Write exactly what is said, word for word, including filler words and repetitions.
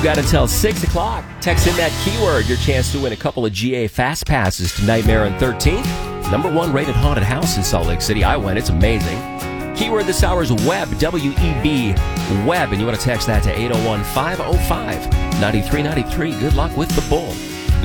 You've got until six o'clock. Text in that keyword. Your chance to win a couple of G A Fast Passes to Nightmare on thirteenth. Number one rated haunted house in Salt Lake City. I went. It's amazing. Keyword this hour is web, W E B, web. And you want to text that to eight oh one, five oh five, nine three nine three. Good luck with the bull.